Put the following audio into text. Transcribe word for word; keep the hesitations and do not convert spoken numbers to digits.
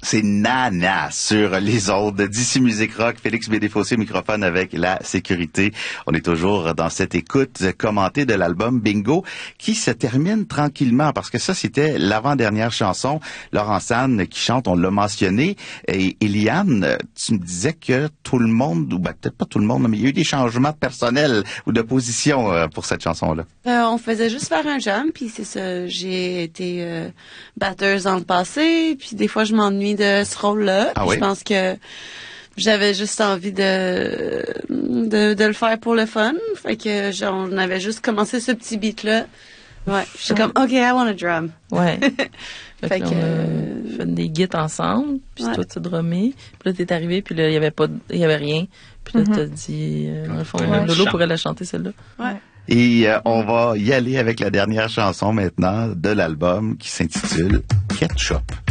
C'est Nana sur les ondes d'Ici Musique Rock. Félix Bédéfossé, microphone avec la sécurité. On est toujours dans cette écoute commentée de l'album Bingo qui se termine tranquillement parce que ça, c'était l'avant-dernière chanson. Laurent Sanne qui chante, on l'a mentionné. Et Eliane, tu me disais que tout le monde, ou ben, peut-être pas tout le monde, mais il y a eu des changements de personnel ou de position euh, pour cette chanson-là. Euh, on faisait juste faire un jam, puis c'est ça. J'ai été euh, batteuse dans le passé, puis des fois je m'ennuie de ce rôle-là. Ah oui? Je pense que j'avais juste envie de, de de le faire pour le fun. Fait que genre, on avait juste commencé ce petit beat-là. Ouais, je suis comme OK, I want a drum. Ouais. fait, fait que, que là, on a fait des guides ensemble, puis ouais. toi tu drummé, puis là t'es arrivé, puis là il y avait pas, il y avait rien, puis là Mm-hmm. t'as dit, euh, dans le fond, Ouais. Lolo pourrait la chanter celle-là. Ouais. Et euh, on va y aller avec la dernière chanson maintenant de l'album qui s'intitule Ketchup.